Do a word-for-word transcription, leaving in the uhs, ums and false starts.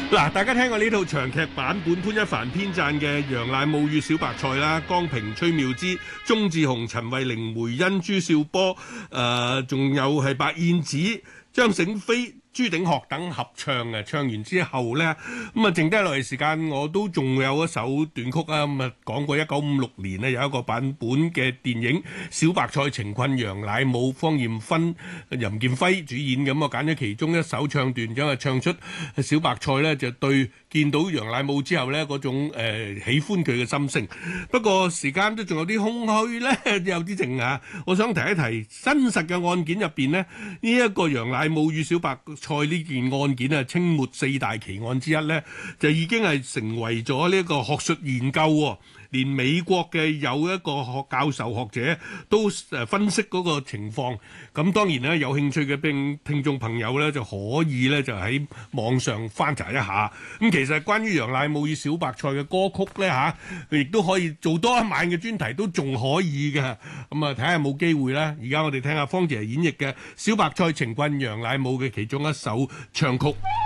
嗱，大家聽過呢套長劇版本潘一帆編撰嘅《楊乃武與小白菜》啦，江平、崔妙芝、鐘志雄、陳慧玲、梅欣、朱少波，誒、呃，仲有係白燕子、張醒飛、朱鼎學等合唱嘅，唱完之後呢，咁啊剩低落嚟時間，我都仲有一首短曲啊，咁啊講過一九五六年呢，有一個版本嘅電影《小白菜情困楊乃武》，方艷芬、任劍輝主演，咁我揀咗其中一首唱段，咁啊唱出小白菜呢就對見到楊乃武之後呢嗰種誒、呃、喜歡佢嘅心聲。不過時間都仲有啲空虛呢，有啲靜啊，我想提一提真實嘅案件入邊呢，呢、這、一個楊乃武與小白菜呢件案件啊，清末四大奇案之一呢，就已經係成為咗呢個學術研究喎。連美國嘅有一個學教授學者都誒分析嗰個情況。咁當然咧，有興趣嘅聽聽眾朋友咧，就可以咧就喺網上翻查一下。咁其實關於楊乃武與小白菜嘅歌曲咧嚇，亦都可以做多一晚嘅專題，都仲可以嘅。咁啊，睇下有冇機會啦。而家我哋聽下方姐演繹嘅《小白菜情困楊乃武》嘅其中一首唱曲。